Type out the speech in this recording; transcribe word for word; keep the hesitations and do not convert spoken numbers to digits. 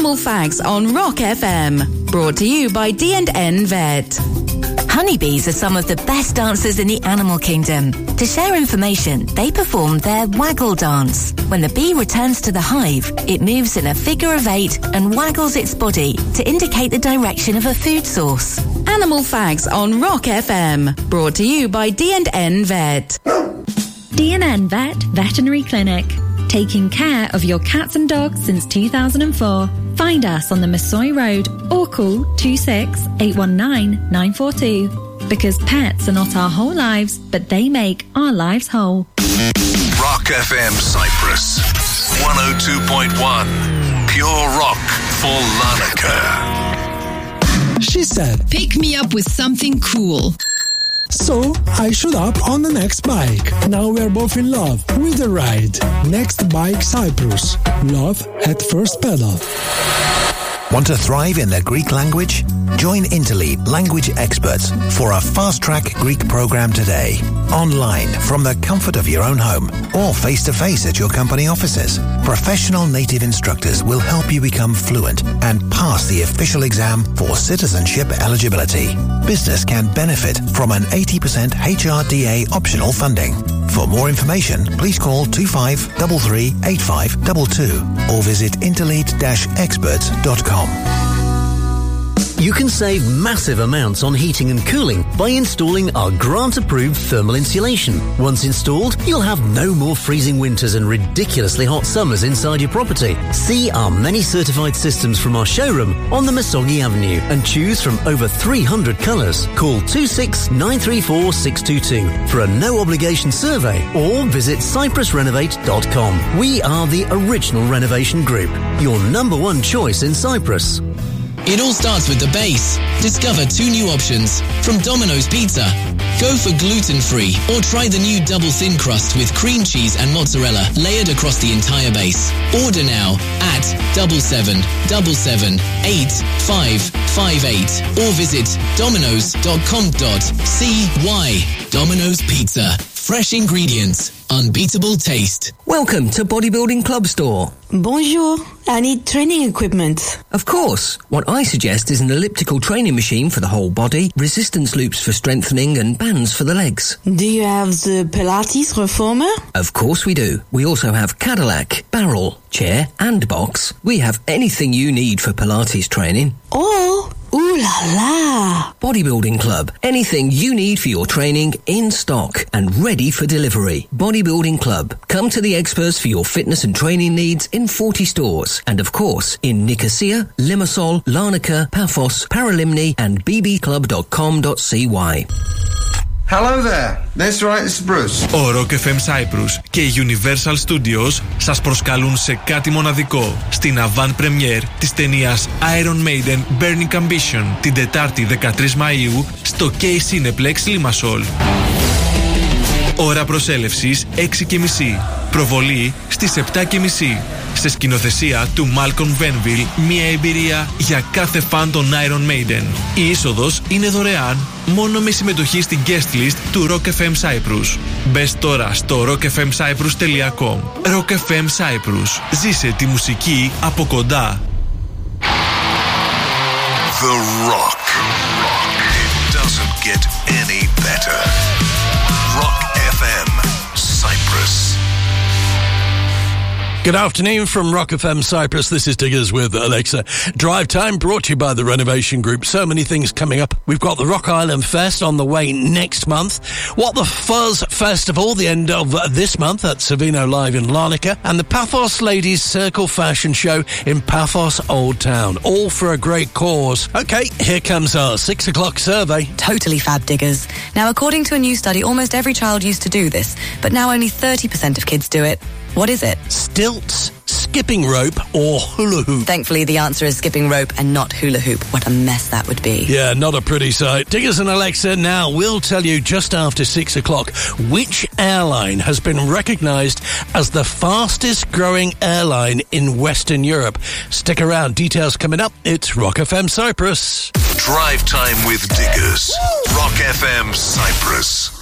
Animal Facts on Rock F M. Brought to you by D and N Vet. Honeybees are some of the best dancers in the animal kingdom. To share information, they perform their waggle dance. When the bee returns to the hive, it moves in a figure of eight and waggles its body to indicate the direction of a food source. Animal Facts on Rock F M. Brought to you by D and N Vet. D and N Vet Veterinary Clinic. Taking care of your cats and dogs since two thousand four. Find us on the Massoy Road or call two six eight one nine nine four two. Because pets are not our whole lives, but they make our lives whole. Rock F M Cyprus. one oh two point one. Pure rock for Larnaca. She said, pick me up with something cool. So, I showed up on the Next Bike. Now we're both in love with the ride. Next Bike Cyprus. Love at first pedal. Want to thrive in the Greek language? Join Interlead Language Experts for a fast-track Greek program today. Online from the comfort of your own home or face-to-face at your company offices. Professional native instructors will help you become fluent and pass the official exam for citizenship eligibility. Business can benefit from an eighty percent H R D A optional funding. For more information, please call two five three three eight five two two or visit interlead dash experts dot com. You can save massive amounts on heating and cooling by installing our grant-approved thermal insulation. Once installed, you'll have no more freezing winters and ridiculously hot summers inside your property. See our many certified systems from our showroom on the Masogi Avenue and choose from over three hundred colours. Call two six nine three four six two two for a no-obligation survey or visit cyprus renovate dot com. We are the original renovation group, your number one choice in Cyprus. It all starts with the base. Discover two new options from Domino's Pizza. Go for gluten-free or try the new double thin crust with cream cheese and mozzarella layered across the entire base. Order now at double seven double seven eight five five eight or visit dominos dot com dot c y. Domino's Pizza. Fresh ingredients. Unbeatable taste. Welcome to Bodybuilding Club Store. Bonjour. I need training equipment. Of course. What I suggest is an elliptical training machine for the whole body, resistance loops for strengthening and bands for the legs. Do you have the Pilates Reformer? Of course we do. We also have Cadillac, barrel, chair and box. We have anything you need for Pilates training. Oh, ooh la la. Bodybuilding Club. Anything you need for your training in stock and ready for delivery. Bodybuilding Club. Come to the experts for your fitness and training needs in forty stores. And of course, in Nicosia, Limassol, Larnaca, Paphos, Paralimni and b b club dot com dot c y. Hello there. That's right, it's Bruce. Ο Rock εφ εμ Cyprus και η Universal Studios σας προσκαλούν σε κάτι μοναδικό στην avant premiere της ταινίας Iron Maiden Burning Ambition την Τετάρτη δεκατρείς Μαΐου στο K Cineplex Limassol. Ώρα προσέλευσης έξι και μισή. Προβολή στις επτά και μισή. Σε σκηνοθεσία του Malcolm Venville, μια εμπειρία για κάθε φαν των Iron Maiden. Η είσοδος είναι δωρεάν, μόνο με συμμετοχή στην guest list του Rock εφ εμ Cyprus. Μπες τώρα στο rock f m cyprus dot com. Rock εφ εμ Cyprus. Ζήσε τη μουσική από κοντά. The Rock. It doesn't get any better. Rock εφ εμ Cyprus. Good afternoon from Rock εφ εμ Cyprus. This is Diggers with Alexa. Drive Time brought to you by the Renovation Group. So many things coming up. We've got the Rock Island Fest on the way next month. What the Fuzz Festival, the end of this month at Savino Live in Larnaca. And the Paphos Ladies Circle Fashion Show in Paphos Old Town. All for a great cause. Okay, here comes our six o'clock survey. Totally fab, Diggers. Now, according to a new study, almost every child used to do this, but now only thirty percent of kids do it. What is it? Stilts, skipping rope, or hula hoop? Thankfully, the answer is skipping rope and not hula hoop. What a mess that would be. Yeah, not a pretty sight. Diggers and Alexa now will tell you just after six o'clock which airline has been recognised as the fastest growing airline in Western Europe. Stick around. Details coming up. It's Rock εφ εμ Cyprus. Drive Time with Diggers. Rock εφ εμ Cyprus.